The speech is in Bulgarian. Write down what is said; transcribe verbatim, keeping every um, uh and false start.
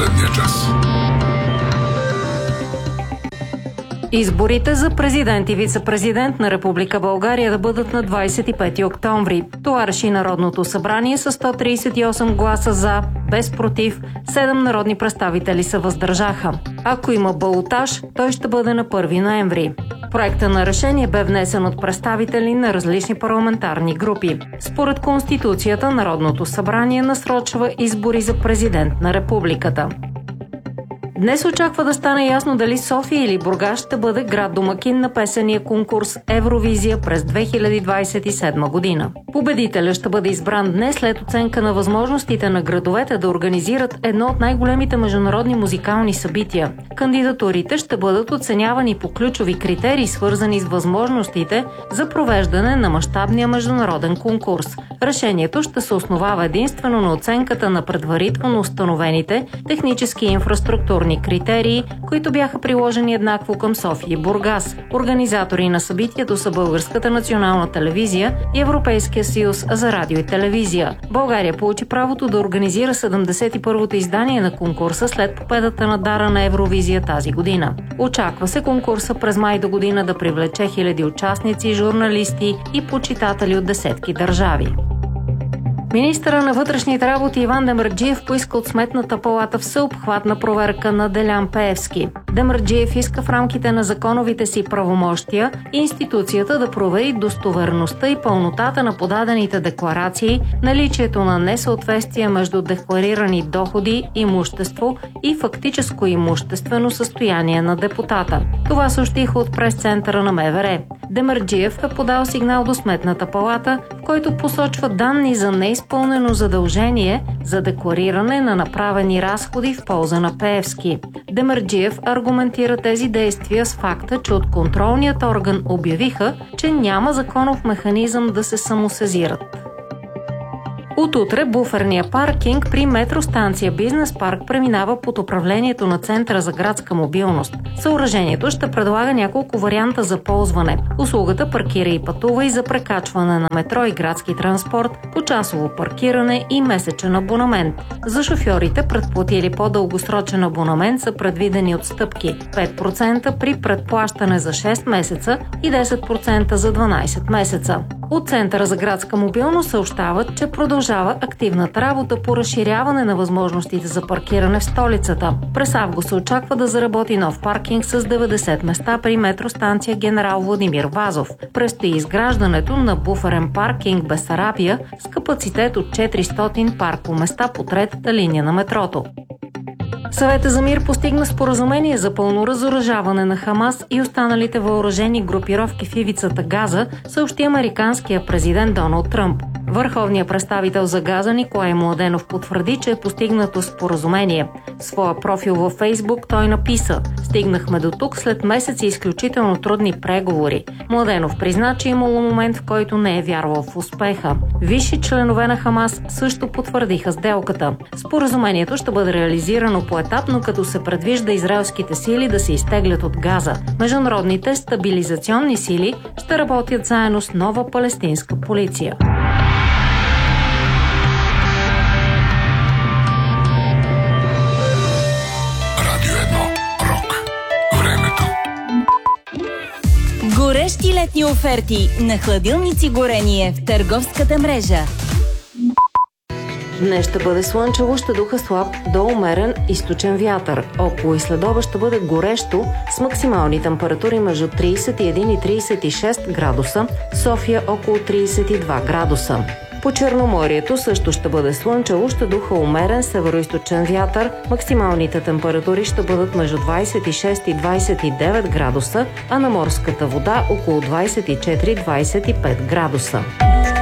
последния час. Изборите за президент и вице-президент на Република България да бъдат на двадесет и пети октомври. Това реши Народното събрание с сто тридесет и осем гласа за, без против, седем народни представители се въздържаха. Ако има балотаж, той ще бъде на първи ноември. Проектът на решение бе внесен от представители на различни парламентарни групи. Според Конституцията, Народното събрание насрочва избори за президент на републиката. Днес очаква да стане ясно дали София или Бургас ще бъде град домакин на песения конкурс Евровизия през две хиляди двадесет и седма година. Победителят ще бъде избран днес след оценка на възможностите на градовете да организират едно от най-големите международни музикални събития. Кандидатурите ще бъдат оценявани по ключови критерии, свързани с възможностите за провеждане на мащабния международен конкурс. Решението ще се основава единствено на оценката на предварително установените технически и инфраструктурни критерии, които бяха приложени еднакво към София и Бургас. Организатори на събитието са Българската национална телевизия и Европейския съюз за радио и телевизия. България получи правото да организира седемдесет и първото издание на конкурса след победата на Дара на Евровизия тази година. Очаква се конкурса през май до година да привлече хиляди участници, журналисти и почитатели от десетки държави. Министъра на вътрешните работи Иван Демерджиев поиска от Сметната палата всеобхватна проверка на Делян Пеевски. Демерджиев иска в рамките на законовите си правомощия институцията да провери достоверността и пълнотата на подадените декларации, наличието на несъответствие между декларирани доходи, имущество и фактическо имуществено състояние на депутата. Това съобщиха от прес-центъра на МВР. Демерджиев е подал сигнал до Сметната палата, в който посочва данни за неизпълнено задължение за деклариране на направени разходи в полза на Пеевски. Демерджиев аргументира тези действия с факта, че от контролният орган обявиха, че няма законов механизъм да се самосезират. От утре буферния паркинг при метростанция Бизнес парк преминава под управлението на Центъра за градска мобилност. Съоръжението ще предлага няколко варианта за ползване. Услугата паркира и пътува и за прекачване на метро и градски транспорт, почасово паркиране и месечен абонамент. За шофьорите, предплатили по-дългосрочен абонамент, са предвидени отстъпки пет процента при предплащане за шест месеца и десет процента за дванадесет месеца. От Центъра за градска мобилност съобщават, че продължава активната работа по разширяване на възможностите за паркиране в столицата. През август се очаква да заработи нов паркинг с деветдесет места при метростанция Генерал Владимир Вазов. Предстои изграждането на буферен паркинг Бесарабия с капацитет от четиристотин паркоместа по третата линия на метрото. Съвета за мир постигна споразумение за пълно разоръжаване на Хамас и останалите въоръжени групировки в ивицата Газа, съобщи американския президент Доналд Тръмп. Върховният представител за Газа Николай Младенов потвърди, че е постигнато споразумение. В своя профил във Фейсбук той написа: "Стигнахме до тук след месеци изключително трудни преговори." Младенов призна, че имало момент, в който не е вярвал в успеха. Висши членове на Хамас също потвърдиха сделката. Споразумението ще бъде реализирано поетапно, като се предвижда израелските сили да се изтеглят от Газа. Международните стабилизационни сили ще работят заедно с нова палестинска полиция. Горещи летни оферти на хладилници горение в търговската мрежа. Днес ще бъде слънчево, ще духа слаб до умерен източен вятър. Около и следобед ще бъде горещо с максимални температури между тридесет и един и тридесет и шест градуса, София около тридесет и два градуса. По Черноморието също ще бъде слънчево, ще духа умерен североизточен вятър. Максималните температури ще бъдат между двадесет и шест и двадесет и девет градуса, а на морската вода около двадесет и четири до двадесет и пет градуса.